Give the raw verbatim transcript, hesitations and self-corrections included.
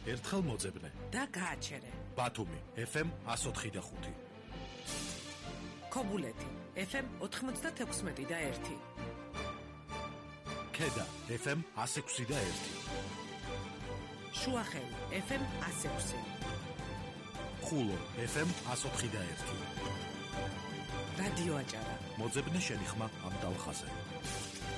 ერთხელ მოძებნე და გააჩერე. ბათუმი ეფ ემ εκατს ოთხი და ხუთი, ქობულეთი ეფ ემ ოთხმოცდათექვსმეტი და ერთი, ქედა ეფ ემ εκას ექვსი და ერთი, შუახევი ეფ ემ εκას ექვსი, ხულო ეფ ემ εκას ოთხი და ერთი. რადიო აჭარა. მოძებნე შენი ხმა ამ ტალხაზე.